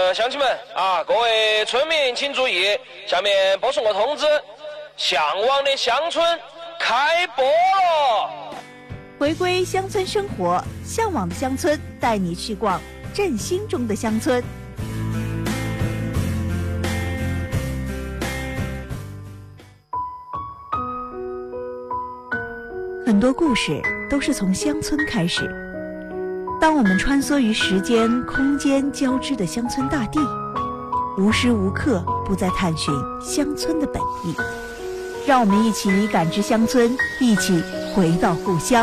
乡亲们啊，各位村民请注意，下面播送个通知，向往的乡村开播了。 回归乡村生活，向往的乡村带你去逛振兴中的乡村。很多故事都是从乡村开始。当我们穿梭于时间、空间交织的乡村大地，无时无刻不在探寻乡村的本意。让我们一起感知乡村，一起回到故乡。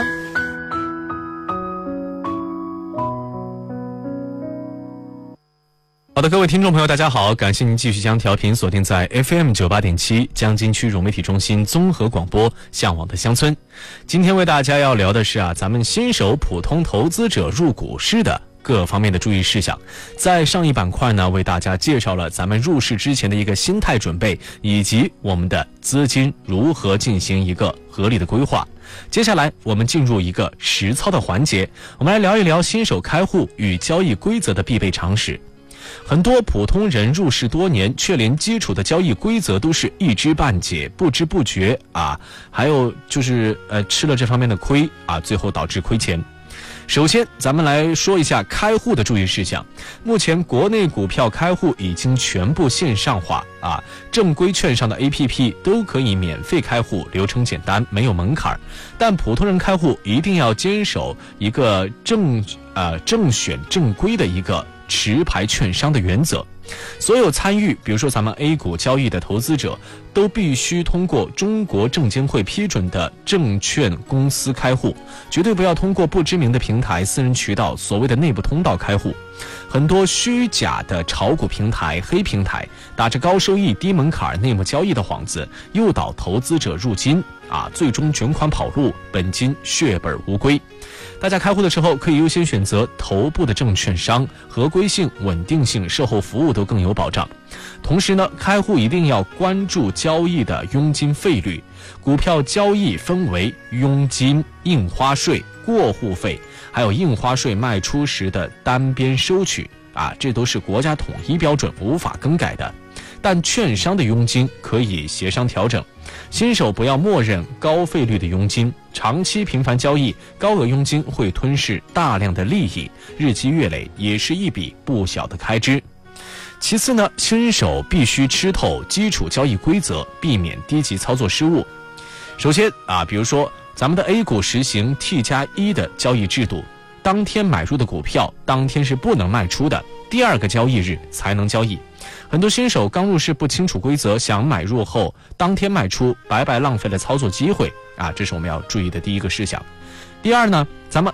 好的，各位听众朋友大家好，感谢您继续将调频锁定在 FM 98.7江津区融媒体中心综合广播向往的乡村。今天为大家要聊的是咱们新手普通投资者入股市的各方面的注意事项。在上一板块呢，为大家介绍了咱们入市之前的一个心态准备，以及我们的资金如何进行一个合理的规划。接下来我们进入一个实操的环节，我们来聊一聊新手开户与交易规则的必备常识。很多普通人入市多年，却连基础的交易规则都是一知半解、不知不觉还有就是吃了这方面的亏最后导致亏钱。首先咱们来说一下开户的注意事项。目前国内股票开户已经全部线上化正规券商的 APP 都可以免费开户，流程简单，没有门槛。但普通人开户一定要坚守一个正选正规的一个持牌券商的原则。所有参与比如说咱们 A 股交易的投资者都必须通过中国证监会批准的证券公司开户，绝对不要通过不知名的平台、私人渠道、所谓的内部通道开户。很多虚假的炒股平台、黑平台打着高收益、低门槛、内幕交易的幌子，诱导投资者入金最终卷款跑路，本金血本无归。大家开户的时候可以优先选择头部的证券商，合规性、稳定性、售后服务都更有保障。同时呢，开户一定要关注交易的佣金费率。股票交易分为佣金、印花税、过户费，还有印花税卖出时的单边收取这都是国家统一标准，无法更改的。但券商的佣金可以协商调整，新手不要默认高费率的佣金，长期频繁交易，高额佣金会吞噬大量的利益，日积月累也是一笔不小的开支。其次呢，新手必须吃透基础交易规则，避免低级操作失误。首先比如说咱们的 A 股实行 T+1 的交易制度，当天买入的股票当天是不能卖出的，第二个交易日才能交易。很多新手刚入市不清楚规则，想买入后当天卖出，白白浪费了操作机会这是我们要注意的第一个事项。第二呢，咱们